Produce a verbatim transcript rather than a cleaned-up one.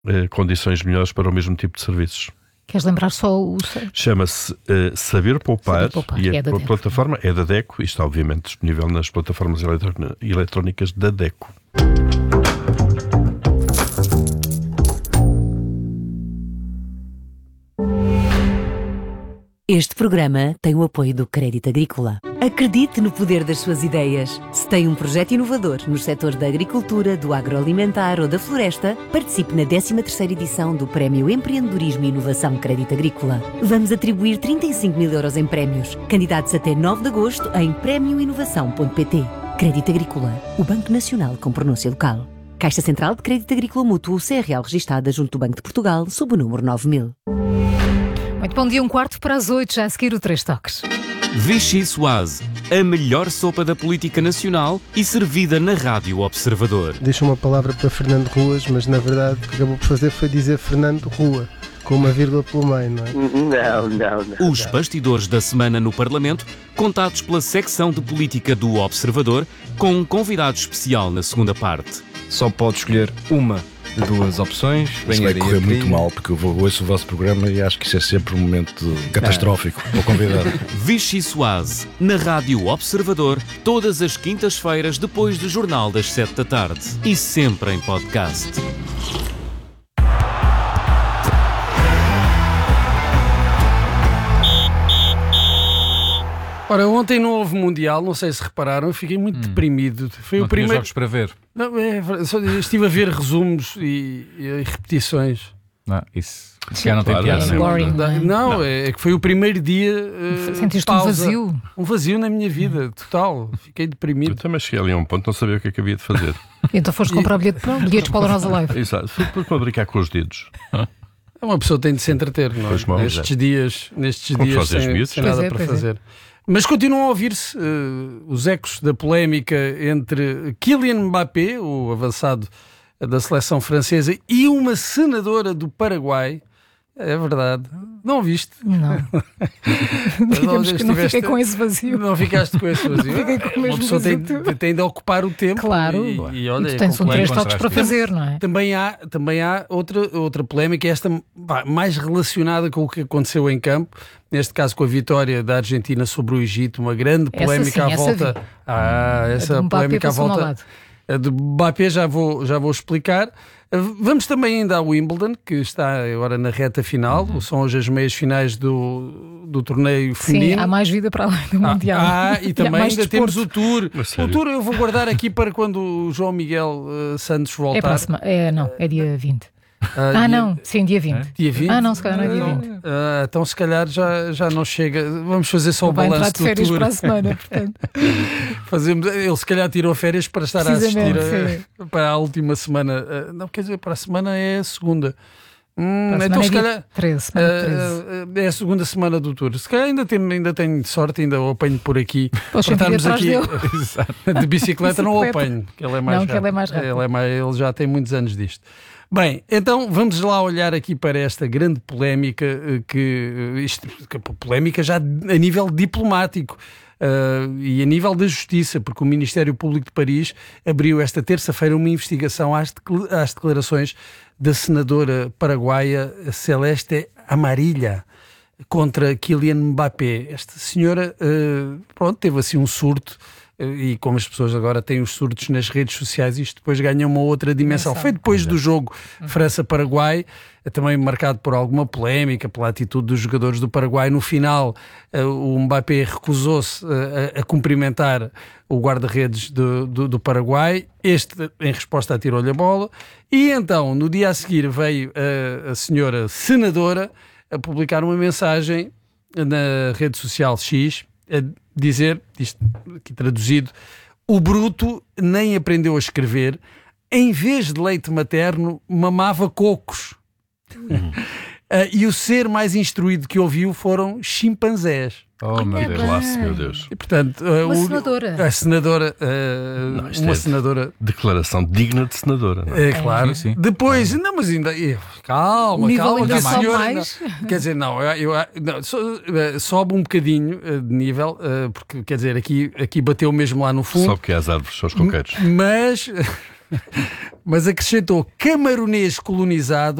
eh, condições melhores para o mesmo tipo de serviços. Queres lembrar só o... Chama-se uh, Saber Poupar, Saber Poupar e é a da plataforma é da DECO e está obviamente disponível nas plataformas eletro- eletrónicas da DECO. Este programa tem o apoio do Crédito Agrícola. Acredite no poder das suas ideias. Se tem um projeto inovador nos setores da agricultura, do agroalimentar ou da floresta, participe na décima terceira edição do Prémio Empreendedorismo e Inovação Crédito Agrícola. Vamos atribuir trinta e cinco mil euros em prémios. Candidatos até nove de agosto em prémio inovação ponto pt. Crédito Agrícola, o Banco Nacional com pronúncia local. Caixa Central de Crédito Agrícola Mútuo, C R L registada junto do Banco de Portugal, sob o número nove mil. Muito bom dia, um quarto para as oito, já a seguir o Três Toques. Vichy Soase, a melhor sopa da política nacional e servida na Rádio Observador. Deixa uma palavra para Fernando Ruas, mas na verdade o que acabou por fazer foi dizer Fernando Rua, com uma vírgula pelo meio, não é? Não, não, não. Os bastidores da semana no Parlamento, contados pela secção de política do Observador, com um convidado especial na segunda parte. Só pode escolher uma de duas opções. Isso vai correr muito mal, porque eu vou, ouço o vosso programa e acho que isso é sempre um momento catastrófico para o convidado. Vichy Soase, na Rádio Observador, todas as quintas-feiras depois do Jornal das sete da tarde e sempre em podcast. Ora, ontem não houve Mundial, não sei se repararam, eu fiquei muito hum. deprimido. Foi não o primeiro. Jogos para ver. Não, é, só, estive a ver resumos e, e repetições. Não, isso se calhar não tem Claro, piada. é boring, Não, não, é? não, é que foi o primeiro dia. Uh, Sentiste um pausa, vazio? Um vazio na minha vida, total. Fiquei deprimido. Eu também cheguei ali a um ponto, não sabia o que é que havia de fazer. Então foste comprar bilhete, bilhetes para o Rosa Live. Exato, fui para brincar com os dedos. Uma pessoa tem de se entreter, não é? Pois mal, nestes exato. dias, nestes Como dias fazem os sem, miúdos. sem nada Pois é, para pois fazer. Mas continuam a ouvir-se uh, os ecos da polémica entre Kylian Mbappé, o avançado da seleção francesa, e uma senadora do Paraguai. É verdade. Não viste? Não. Digamos que não fiquei com esse vazio. Não ficaste com esse vazio. Fiquei com o mesmo Uma pessoa vazio tem, tem de ocupar o tempo. Claro. E, e olha, e tu tens é um três complexo. toques para fazer, não é? Também há, também há outra, outra polémica, esta pá, mais relacionada com o que aconteceu em campo, neste caso com a vitória da Argentina sobre o Egito, uma grande polémica essa sim, à volta. essa Ah, essa a polémica à volta. A do Mbappé já vou, já vou explicar. Vamos também ainda ao Wimbledon, que está agora na reta final. Uhum. São hoje as meias finais do, do torneio feminino. Sim, há mais vida para além do Mundial. Ah, ah e também e ainda desporto. temos o Tour. O Tour eu vou guardar aqui para quando o João Miguel uh, Santos voltar. É próxima. É, não, é dia vinte. Ah, ah, dia... não, sim, dia vinte. É? Dia vinte? Ah, não, se calhar não é dia vinte. Ah, então, se calhar já, já não chega. Vamos fazer só o balanço do Tour. Vai entrar de férias para a semana, portanto. Fazemos... Ele, se calhar, tirou férias para estar a assistir a... para a última semana. Não, quer dizer, para a semana é a segunda. Hum, para a então, semana se é calhar. treze, uh, é a segunda semana do Tour. Se calhar ainda tenho, ainda tenho sorte, ainda o apanho por aqui. Podes para estarmos aqui de de bicicleta, não o apanho. Que ele é mais não, rápido. que ele é mais rápido. Ele, é mais... ele já tem muitos anos disto. Bem, então vamos lá olhar aqui para esta grande polémica, que, isto, que polémica já a nível diplomático uh, e a nível da justiça, porque o Ministério Público de Paris abriu esta terça-feira uma investigação às, às declarações da senadora paraguaia Celeste Amarilla contra Kylian Mbappé. Esta senhora, uh, pronto, teve assim um surto. E como as pessoas agora têm os surtos nas redes sociais, isto depois ganha uma outra dimensão. Foi depois do jogo França-Paraguai, também marcado por alguma polémica, pela atitude dos jogadores do Paraguai. No final, o Mbappé recusou-se a, a cumprimentar o guarda-redes do, do, do Paraguai. Este, em resposta, atirou-lhe a bola. E então, no dia a seguir, veio a, a senhora senadora a publicar uma mensagem na rede social X, a dizer, isto aqui traduzido, o bruto nem aprendeu a escrever, em vez de leite materno, mamava cocos. Uhum. Uh, e o ser mais instruído que ouviu foram chimpanzés. Oh, meu Deus. Classe, meu Deus. E, portanto, uh, uma o, senadora. A senadora. Uh, não, uma é senadora. Declaração digna de senadora. Não é? É claro. Sim, sim. Depois, não, mas ainda. Calma, nível calma, que a senhora. Mais. Não, quer dizer, não, eu, eu, não so, uh, sobe um bocadinho uh, de nível, uh, porque quer dizer, aqui, aqui bateu mesmo lá no fundo. Sobe que é as árvores, são os coqueiros. Mas. Mas acrescentou camaronês colonizado